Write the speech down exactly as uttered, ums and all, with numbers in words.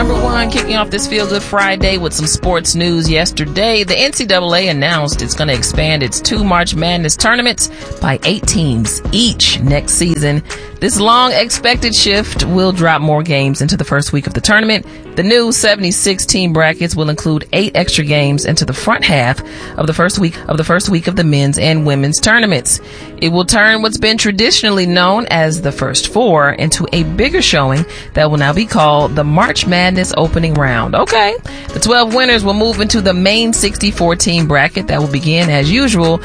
number one, kicking off this Feel Good Friday with some sports news. Yesterday, the N C double A announced it's going to expand its two March Madness tournaments by eight teams each next season. This long expected shift will drop more games into the first week of the tournament. The new seventy-six team brackets will include eight extra games into the front half of the first week of the first week of the men's and women's tournaments. It will turn what's been traditionally known as the first four into a bigger showing that will now be called the March Madness opening round. Okay. The twelve winners will move into the main sixty-four team bracket that will begin as usual